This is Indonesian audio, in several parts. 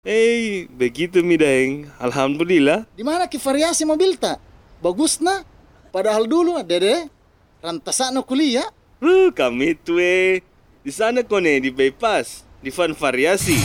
Begitu Mideng. Alhamdulillah. Di mana ki variasi mobil tak? Bagus na. Padahal dulu dede rantasana kuliah. Kami itu di sana kone di bypass, di Van Variasi.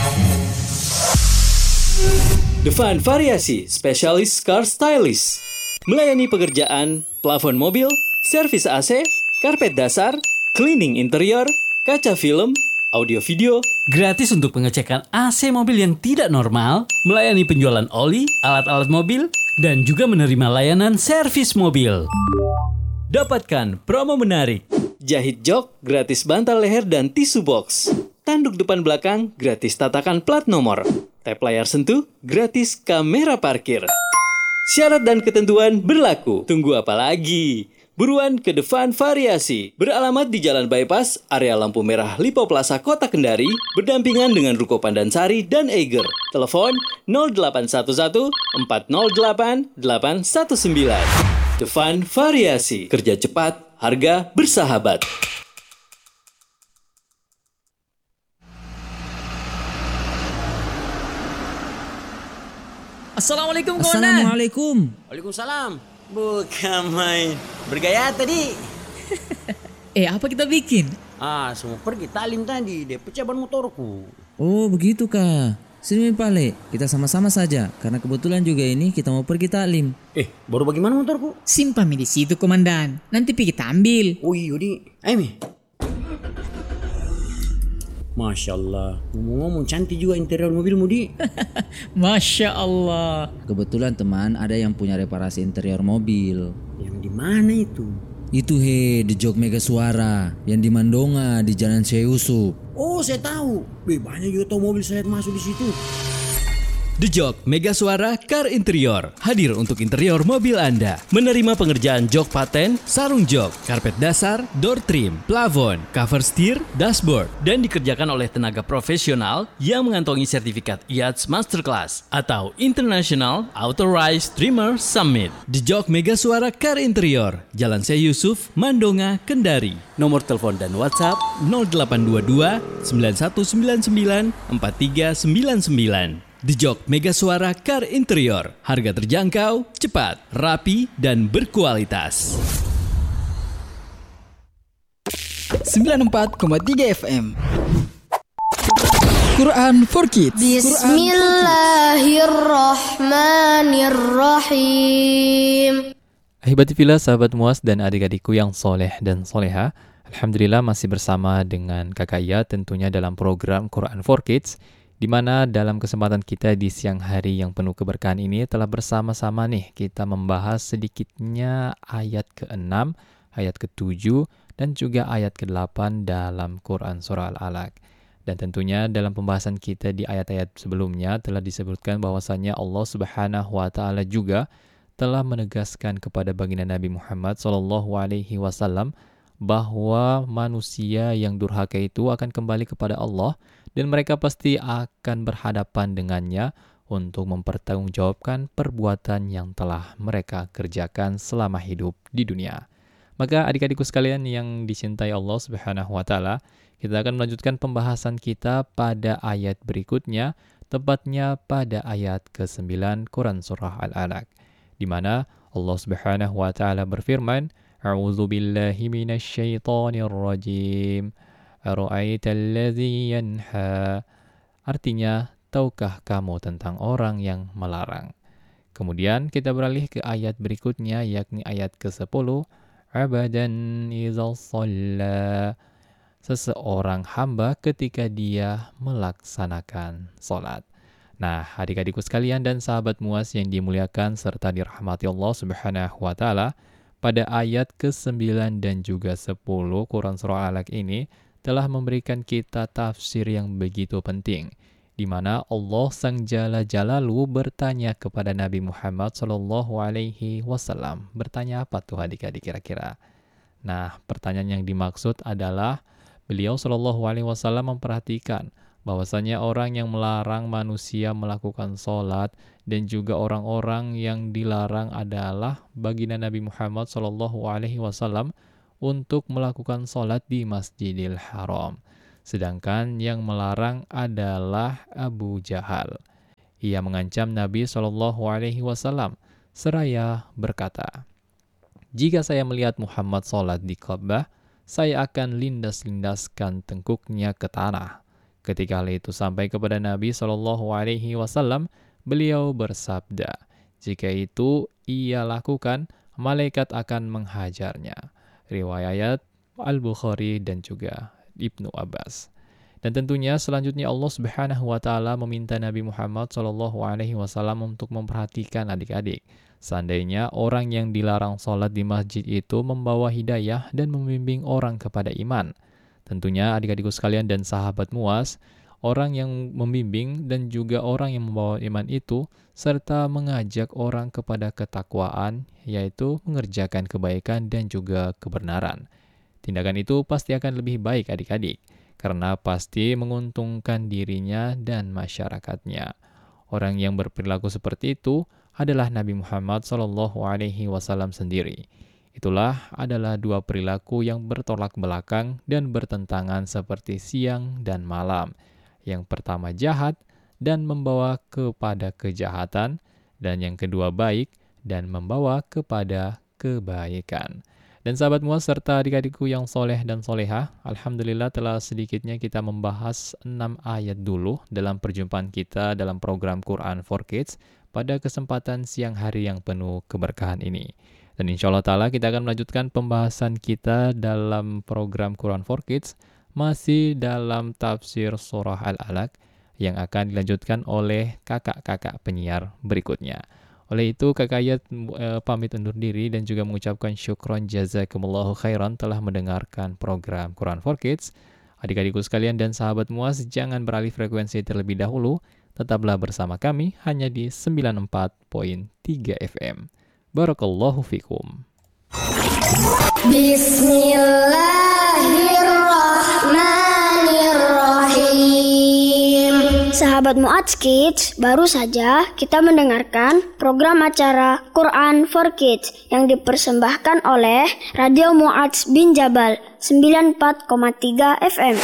Devan Variasi, spesialis car stylist. Melayani pekerjaan, plafon mobil, servis AC, karpet dasar, cleaning interior, kaca film, audio video, gratis untuk pengecekan AC mobil yang tidak normal, melayani penjualan oli, alat-alat mobil, dan juga menerima layanan servis mobil. Dapatkan promo menarik. Jahit jok, gratis bantal leher dan tisu box. Tanduk depan belakang, gratis tatakan plat nomor. Tap layar sentuh, gratis kamera parkir. Syarat dan ketentuan berlaku. Tunggu apa lagi? Buruan ke Devan Variasi. Beralamat di Jalan Bypass, area lampu merah Lipo Plaza Kota Kendari, berdampingan dengan Ruko Pandansari dan Eiger. Telepon 0811 408 819. Devan Variasi. Kerja cepat, harga bersahabat. Assalamualaikum kawan. Assalamualaikum. Waalaikumsalam. Bukan main. Bergaya tadi. Apa kita bikin? Semua pergi talim tadi. Dia pecah ban motorku. Oh begitu kah? Sini Pale, kita sama-sama saja. Karena kebetulan juga ini kita mau pergi taklim. Baru bagaimana motorku? Simpan di situ komandan. Nanti pergi kita ambil. Oh iya di. Mi. Masya Allah. Ngomong-ngomong cantik juga interior mobilmu di. Masya Allah. Kebetulan teman ada yang punya reparasi interior mobil. Yang di mana itu? Itu di Jog Mega Suara yang di Mandonga di Jalan Syekh Yusuf. Oh saya tahu. Banyak juga tahu mobil saya masuk di situ. The Jog Mega Suara Car Interior hadir untuk interior mobil Anda. Menerima pengerjaan jok paten, sarung jok, karpet dasar, door trim, plafon, cover steer, dashboard, dan dikerjakan oleh tenaga profesional yang mengantongi sertifikat IATS Masterclass atau International Authorized Trimmer Summit. The Jog Mega Suara Car Interior, Jalan Syekh Yusuf, Mandonga, Kendari. Nomor telepon dan WhatsApp 0822 9199 4399. The Jog Mega Suara Car Interior. Harga terjangkau, cepat, rapi, dan berkualitas. 94,3 FM Quran for Kids. Bismillahirrahmanirrahim. Ahibatifillah, sahabat muas dan adik-adikku yang soleh dan soleha. Alhamdulillah masih bersama dengan Kakak Ia tentunya dalam program Quran for Kids, di mana dalam kesempatan kita di siang hari yang penuh keberkahan ini telah bersama-sama nih kita membahas sedikitnya ayat ke-6, ayat ke-7, dan juga ayat ke-8 dalam Quran Surah Al-Alaq. Dan tentunya dalam pembahasan kita di ayat-ayat sebelumnya telah disebutkan bahwasannya Allah Subhanahu wa Ta'ala juga telah menegaskan kepada baginda Nabi Muhammad SAW bahwa manusia yang durhaka itu akan kembali kepada Allah dan mereka pasti akan berhadapan dengannya untuk mempertanggungjawabkan perbuatan yang telah mereka kerjakan selama hidup di dunia. Maka adik-adikku sekalian yang dicintai Allah Subhanahu wa Ta'ala, kita akan melanjutkan pembahasan kita pada ayat berikutnya, tepatnya pada ayat ke-9 Quran Surah Al-Alaq, di mana Allah Subhanahu wa Ta'ala berfirman, A'udzu billahi minasy syaithanir rajim. Ara'aital ladzi yanha. Artinya, tahukah kamu tentang orang yang melarang? Kemudian kita beralih ke ayat berikutnya, yakni ayat ke-10. Abadan idza shalla. Seseorang hamba ketika dia melaksanakan salat. Nah, adik-adikku sekalian dan sahabat muas yang dimuliakan serta dirahmati Allah Subhanahu wa Ta'ala, pada ayat ke-9 dan juga 10 Quran Surah Al-Alaq ini telah memberikan kita tafsir yang begitu penting, di mana Allah Sang Jalla Jalalu bertanya kepada Nabi Muhammad SAW. Bertanya apa tuh adik-adik kira-kira? Nah, pertanyaan yang dimaksud adalah beliau SAW memperhatikan bahwasanya orang yang melarang manusia melakukan sholat dan juga orang-orang yang dilarang adalah baginda Nabi Muhammad SAW untuk melakukan sholat di Masjidil Haram. Sedangkan yang melarang adalah Abu Jahal. Ia mengancam Nabi SAW seraya berkata, "Jika saya melihat Muhammad sholat di Ka'bah, saya akan lindas-lindaskan tengkuknya ke tanah." Ketika hal itu sampai kepada Nabi SAW, beliau bersabda, "Jika itu ia lakukan, malaikat akan menghajarnya." Riwayat Al-Bukhari dan juga Ibnu Abbas. Dan tentunya selanjutnya Allah Subhanahu wa taala meminta Nabi Muhammad SAW untuk memperhatikan adik-adik. Seandainya orang yang dilarang sholat di masjid itu membawa hidayah dan membimbing orang kepada iman. Tentunya adik-adikku sekalian dan sahabat MUAS, orang yang membimbing dan juga orang yang membawa iman itu serta mengajak orang kepada ketakwaan, yaitu mengerjakan kebaikan dan juga kebenaran. Tindakan itu pasti akan lebih baik adik-adik, karena pasti menguntungkan dirinya dan masyarakatnya. Orang yang berperilaku seperti itu adalah Nabi Muhammad SAW sendiri. Itulah adalah dua perilaku yang bertolak belakang dan bertentangan seperti siang dan malam. Yang pertama jahat dan membawa kepada kejahatan, dan yang kedua baik dan membawa kepada kebaikan. Dan sahabat MUAS serta adik-adikku yang soleh dan solehah, alhamdulillah telah sedikitnya kita membahas 6 ayat dulu dalam perjumpaan kita dalam program Quran for Kids pada kesempatan siang hari yang penuh keberkahan ini. Dan insya Allah ta'ala kita akan melanjutkan pembahasan kita dalam program Quran for Kids masih dalam tafsir surah Al-Alaq yang akan dilanjutkan oleh kakak-kakak penyiar berikutnya. Oleh itu Kakak Ayat pamit undur diri dan juga mengucapkan syukron jazakumullahu khairan telah mendengarkan program Quran for Kids. Adik-adikku sekalian dan sahabat MUAS, jangan beralih frekuensi terlebih dahulu. Tetaplah bersama kami hanya di 94.3 FM. Barakallahu fikum. Bismillahirrahmanirrahim. Sahabat Mu'adz Kids, baru saja kita mendengarkan program acara Quran for Kids yang dipersembahkan oleh Radio Mu'adz bin Jabal 94,3 FM.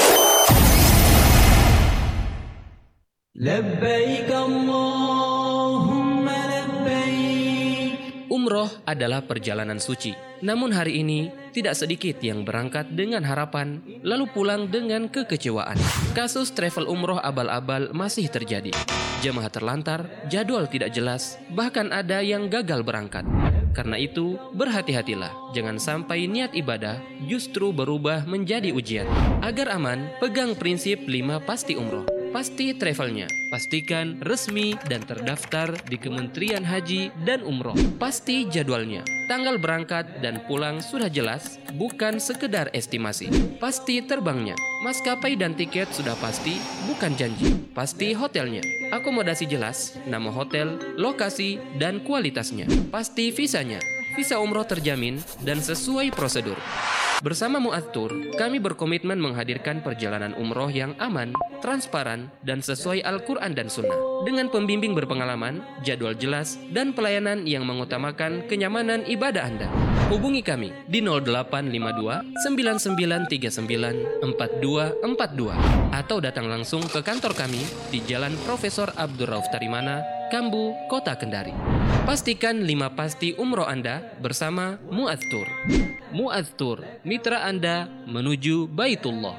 Labbaik Allahumma labbaik. Umroh adalah perjalanan suci. Namun hari ini tidak sedikit yang berangkat dengan harapan lalu pulang dengan kekecewaan. Kasus travel umroh abal-abal masih terjadi. Jemaah terlantar, jadwal tidak jelas, bahkan ada yang gagal berangkat. Karena itu, berhati-hatilah. Jangan sampai niat ibadah justru berubah menjadi ujian. Agar aman, pegang prinsip 5 pasti umroh. Pasti travelnya, pastikan resmi dan terdaftar di Kementerian Haji dan Umroh. Pasti jadwalnya, tanggal berangkat dan pulang sudah jelas, bukan sekedar estimasi. Pasti terbangnya, maskapai dan tiket sudah pasti, bukan janji. Pasti hotelnya, akomodasi jelas, nama hotel, lokasi, dan kualitasnya. Pasti visanya, visa umroh terjamin dan sesuai prosedur. Bersama Mu'adz Tour, kami berkomitmen menghadirkan perjalanan umroh yang aman, transparan, dan sesuai Al-Quran dan Sunnah. Dengan pembimbing berpengalaman, jadwal jelas, dan pelayanan yang mengutamakan kenyamanan ibadah Anda. Hubungi kami di 0852 9939 4242 atau datang langsung ke kantor kami di Jalan Profesor Abdul Rauf Tarimana, Kambu, Kota Kendari. Pastikan 5 pasti umroh Anda bersama Mu'adz Tour. Mu'adz Tour, mitra Anda menuju Baitullah.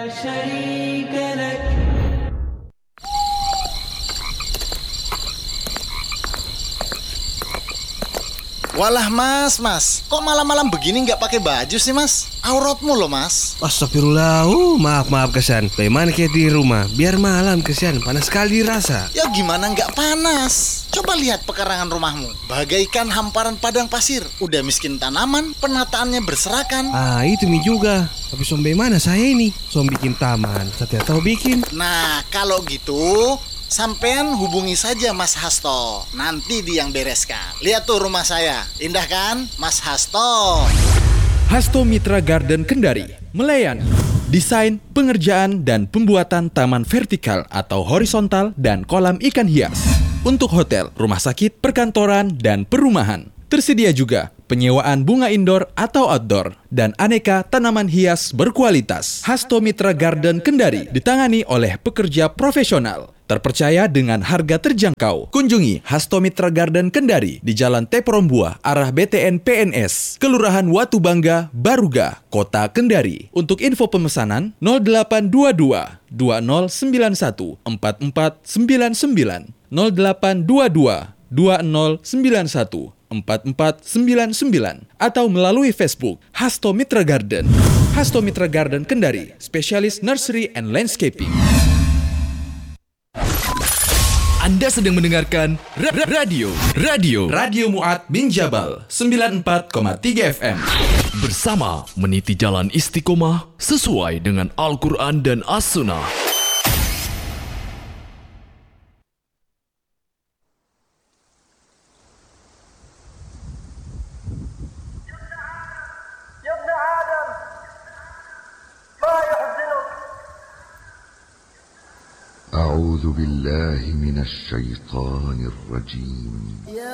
Walah mas, kok malam-malam begini nggak pakai baju sih mas? Auratmu loh mas. Astagfirullah, maaf Kesan. Bagaimana kayak di rumah? Biar malam Kesan, panas sekali rasa. Ya gimana nggak panas? Coba lihat pekarangan rumahmu, bagaikan hamparan padang pasir. Udah miskin tanaman, penataannya berserakan. Itu mi juga. Tapi bagaimana saya ini? Bikin taman, saya tahu bikin. Nah, kalau gitu sampean hubungi saja Mas Hasto. Nanti dia yang bereskan. Lihat tuh rumah saya, indah kan Mas Hasto? Hasto Mitra Garden Kendari melayani desain, pengerjaan, dan pembuatan taman vertikal atau horizontal dan kolam ikan hias untuk hotel, rumah sakit, perkantoran, dan perumahan. Tersedia juga penyewaan bunga indoor atau outdoor dan aneka tanaman hias berkualitas. Hasto Mitra Garden Kendari ditangani oleh pekerja profesional Terpercaya dengan harga terjangkau. Kunjungi Hasto Mitra Garden Kendari di Jalan Teporombuah, arah BTN PNS, Kelurahan Watu Bangga, Baruga, Kota Kendari. Untuk info pemesanan 0822 2091 4499 0822 2091 4499 atau melalui Facebook Hasto Mitra Garden. Hasto Mitra Garden Kendari, spesialis nursery and landscaping. Anda sedang mendengarkan Radio Mu'ad bin Jabal 94,3 FM. Bersama meniti jalan istiqomah sesuai dengan Al-Quran dan As-Sunnah. أعوذ بالله من الشيطان الرجيم